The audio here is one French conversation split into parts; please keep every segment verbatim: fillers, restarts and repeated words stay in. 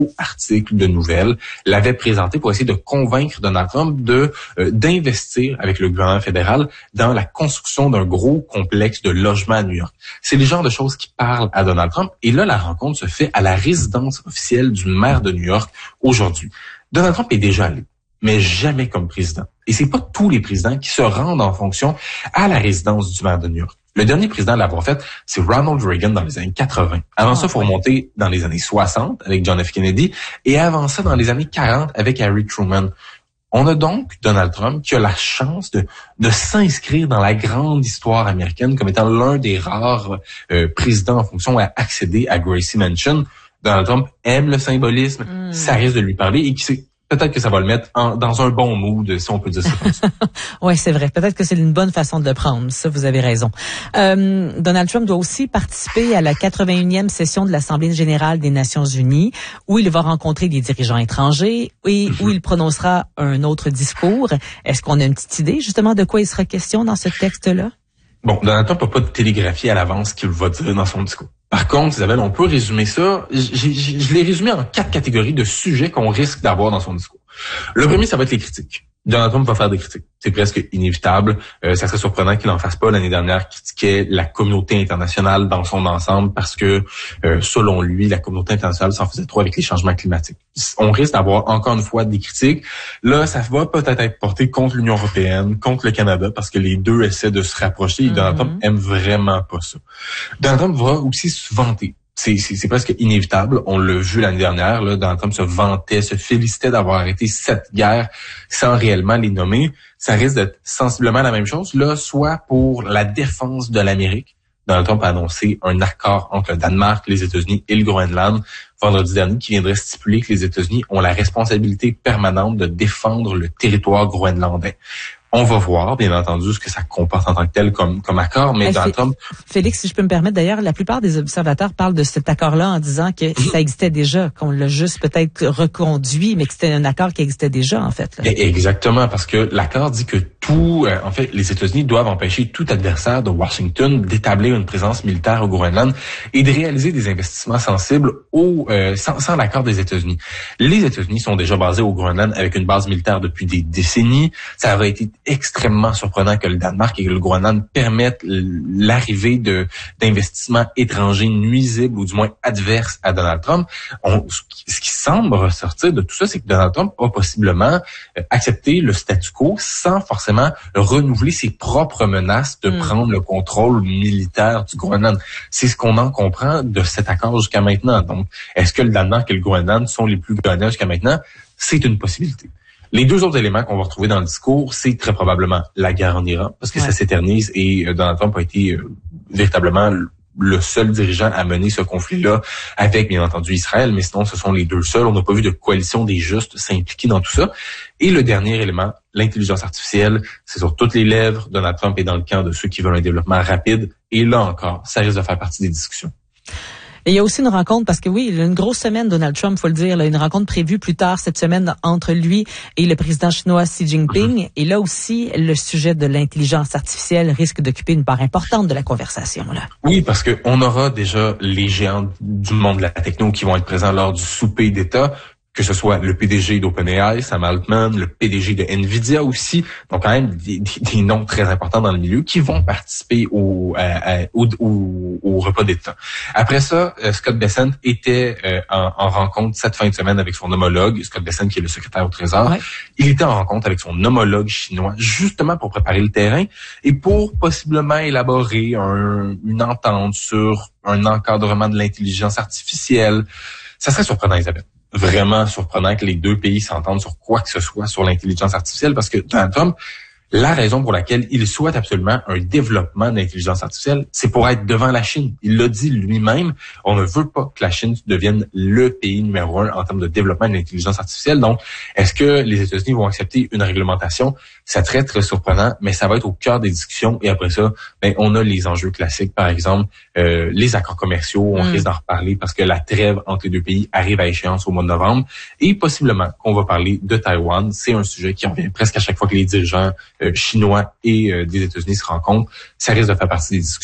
article de nouvelles l'avait présenté pour essayer de convaincre Donald Trump de euh, d'investir avec le gouvernement fédéral dans la construction d'un gros complexe de logements à New York. C'est le genre de choses qui parlent à Donald Trump. Et là, la rencontre se fait à la résidence officielle du maire de New York aujourd'hui. Donald Trump est déjà allé, mais jamais comme président. Et c'est pas tous les présidents qui se rendent en fonction à la résidence du maire de New York. Le dernier président à l'avoir fait, c'est Ronald Reagan dans les années quatre-vingt. Avant ça, il faut remonter dans les années soixante avec John F. Kennedy et avant ça, dans les années quarante avec Harry Truman. On a donc Donald Trump qui a la chance de, de s'inscrire dans la grande histoire américaine comme étant l'un des rares euh, présidents en fonction à accéder à Gracie Mansion. Donald Trump aime le symbolisme, mm. ça risque de lui parler et qui sait, peut-être que ça va le mettre en, dans un bon mood, si on peut dire ça comme ça. Oui, c'est vrai. Peut-être que c'est une bonne façon de le prendre. Ça, vous avez raison. Euh, Donald Trump doit aussi participer à la quatre-vingt-unième session de l'Assemblée générale des Nations unies, où il va rencontrer des dirigeants étrangers et mm-hmm. où il prononcera un autre discours. Est-ce qu'on a une petite idée, justement, de quoi il sera question dans ce texte-là? Bon, Donald Trump n'a pas télégraphié à l'avance ce qu'il va dire dans son discours. Par contre, Isabelle, on peut résumer ça. J'ai, j'ai, je l'ai résumé en quatre catégories de sujets qu'on risque d'avoir dans son discours. Le premier, ça va être les critiques. Donald Trump va faire des critiques. C'est presque inévitable. Euh, ça serait surprenant qu'il n'en fasse pas. L'année dernière, critiquait la communauté internationale dans son ensemble parce que, euh, selon lui, la communauté internationale s'en faisait trop avec les changements climatiques. On risque d'avoir encore une fois des critiques. Là, ça va peut-être être porté contre l'Union européenne, contre le Canada, parce que les deux essaient de se rapprocher et mm-hmm. Donald Trump aime vraiment pas ça. Donald Trump va aussi se vanter. C'est, c'est, c'est presque inévitable. On l'a vu l'année dernière, là, Donald Trump se vantait, se félicitait d'avoir arrêté sept guerres sans réellement les nommer. Ça risque d'être sensiblement la même chose, là, soit pour la défense de l'Amérique. Donald Trump a annoncé un accord entre le Danemark, les États-Unis et le Groenland vendredi dernier qui viendrait stipuler que les États-Unis ont la responsabilité permanente de défendre le territoire groenlandais. On va voir, bien entendu, ce que ça comporte en tant que tel comme, comme accord, mais Donald Trump... Félix, si je peux me permettre, d'ailleurs, la plupart des observateurs parlent de cet accord-là en disant que ça existait déjà, qu'on l'a juste peut-être reconduit, mais que c'était un accord qui existait déjà, en fait. Là. Exactement, parce que l'accord dit que tout, euh, en fait, les États-Unis doivent empêcher tout adversaire de Washington d'établir une présence militaire au Groenland et de réaliser des investissements sensibles au, euh, sans, sans l'accord des États-Unis. Les États-Unis sont déjà basés au Groenland avec une base militaire depuis des décennies. Ça aurait été extrêmement surprenant que le Danemark et le Groenland permettent l'arrivée de d'investissements étrangers nuisibles ou du moins adverses à Donald Trump. On, ce, qui, ce qui semble ressortir de tout ça, c'est que Donald Trump a possiblement euh, accepté le statu quo sans forcément renouveler ses propres menaces de mm. prendre le contrôle militaire du Groenland. C'est ce qu'on en comprend de cet accord jusqu'à maintenant. Donc, est-ce que le Danemark et le Groenland sont les plus gagnants jusqu'à maintenant? C'est une possibilité. Les deux autres éléments qu'on va retrouver dans le discours, c'est très probablement la guerre en Iran, parce que ouais. ça s'éternise et euh, Donald Trump a été euh, véritablement le seul dirigeant à mener ce conflit-là avec, bien entendu, Israël, mais sinon, ce sont les deux seuls. On n'a pas vu de coalition des justes s'impliquer dans tout ça. Et le dernier élément, l'intelligence artificielle, c'est sur toutes les lèvres. Donald Trump est dans le camp de ceux qui veulent un développement rapide. Et là encore, ça risque de faire partie des discussions. Et il y a aussi une rencontre, parce que oui, il y a une grosse semaine, Donald Trump, faut le dire, là, une rencontre prévue plus tard cette semaine entre lui et le président chinois Xi Jinping. Mm-hmm. Et là aussi, le sujet de l'intelligence artificielle risque d'occuper une part importante de la conversation. Là. Oui, parce que on aura déjà les géants du monde de la techno qui vont être présents lors du souper d'État, que ce soit le P D G d'OpenAI, Sam Altman, le P D G de Nvidia aussi, donc quand même des, des, des noms très importants dans le milieu qui vont participer au, à, à, au, au, au repas d'État. Après ça, Scott Bessent était euh, en, en rencontre cette fin de semaine avec son homologue, Scott Bessent qui est le secrétaire au Trésor. Ouais. Il était en rencontre avec son homologue chinois justement pour préparer le terrain et pour possiblement élaborer un, une entente sur un encadrement de l'intelligence artificielle. Ça serait surprenant, Isabelle. Vraiment surprenant que les deux pays s'entendent sur quoi que ce soit sur l'intelligence artificielle parce que Donald Trump, la raison pour laquelle il souhaite absolument un développement de l'intelligence artificielle, c'est pour être devant la Chine. Il l'a dit lui-même, on ne veut pas que la Chine devienne le pays numéro un en termes de développement de l'intelligence artificielle. Donc, est-ce que les États-Unis vont accepter une réglementation? Ça serait très surprenant, mais ça va être au cœur des discussions. Et après ça, ben, on a les enjeux classiques, par exemple, euh, les accords commerciaux, on mm. risque d'en reparler parce que la trêve entre les deux pays arrive à échéance au mois de novembre. Et possiblement qu'on va parler de Taïwan. C'est un sujet qui revient presque à chaque fois que les dirigeants chinois et euh, des États-Unis se rencontrent, ça risque de faire partie des discussions.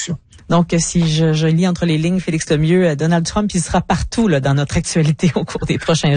Donc, si je, je lis entre les lignes, Félix Lemieux, Donald Trump, il sera partout là, dans notre actualité au cours des prochains jours.